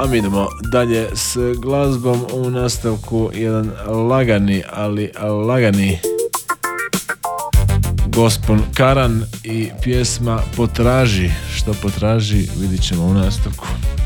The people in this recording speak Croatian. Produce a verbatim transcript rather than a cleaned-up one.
mi idemo dalje s glazbom. U nastavku jedan lagani, ali lagani gospon Karan i pjesma Potraži. Što potraži vidit ćemo u nastavku.